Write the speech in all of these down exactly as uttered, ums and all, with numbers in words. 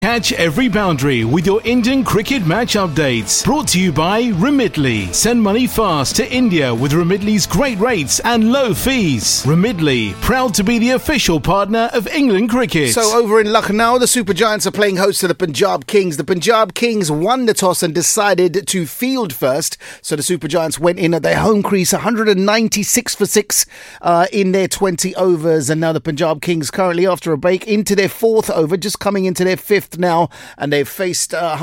Catch every boundary with your Indian cricket match updates. Brought to you by Remitly. Send money fast to India with Remitly's great rates and low fees. Remitly, proud to be the official partner of England cricket. So over in Lucknow, the Super Giants are playing host to the Punjab Kings. The Punjab Kings won the toss and decided to field first. So the Super Giants went in at their home crease, one hundred ninety-six for six uh, in their twenty overs. And now the Punjab Kings currently, after a break, into their fourth over, just coming into their fifth now, and they've faced uh,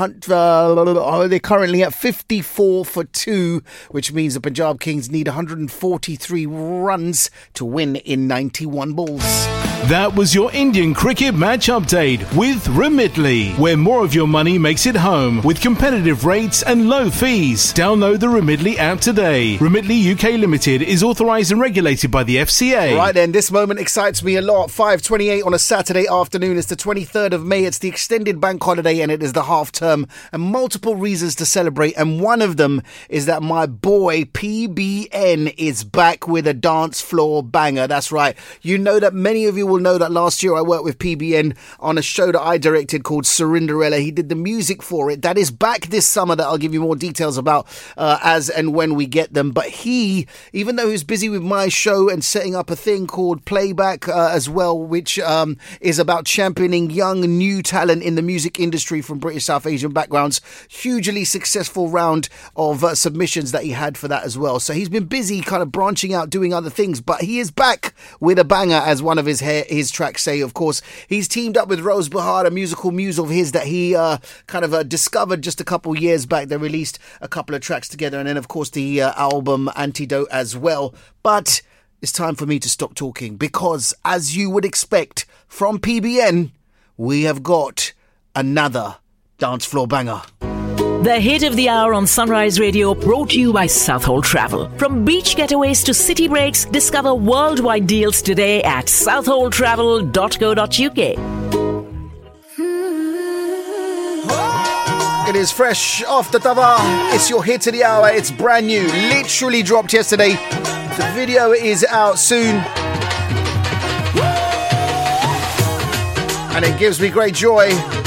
uh, they're currently at fifty-four for two, which means the Punjab Kings need one hundred forty-three runs to win in ninety-one balls. That was your Indian cricket match update with Remitly, where more of your money makes it home with competitive rates and low fees. Download the Remitly app today. Remitly U K Limited is authorised and regulated by the F C A. Right then, this moment excites me a lot. five twenty-eight on a Saturday afternoon. It's the twenty-third of May. It's the extended bank holiday and it is the half term, and multiple reasons to celebrate, and one of them is that my boy P B N is back with a dance floor banger. That's right. You know that many of you will know that last year I worked with P B N on a show that I directed called Serinderella. He did the music for it. That is back this summer, that I'll give you more details about uh, as and when we get them. But he, even though he's busy with my show and setting up a thing called Playback uh, as well, which um, is about championing young new talent in the music industry from British South Asian backgrounds, hugely successful round of uh, submissions that he had for that as well. So he's been busy kind of branching out, doing other things, but he is back with a banger, as one of his hair, his tracks say. Of course, he's teamed up with Rose Bahar, a musical muse of his that he uh, kind of uh, discovered just a couple years back. They released a couple of tracks together, and then of course the uh, album Antidote as well. But it's time for me to stop talking, because as you would expect from P B N, we have got another dance floor banger. The hit of the hour on Sunrise Radio, brought to you by Southhold Travel. From beach getaways to city breaks, discover worldwide deals today at southhold travel dot co dot uk. It is fresh off the tava. It's your hit of the hour. It's brand new. Literally dropped yesterday. The video is out soon. And it gives me great joy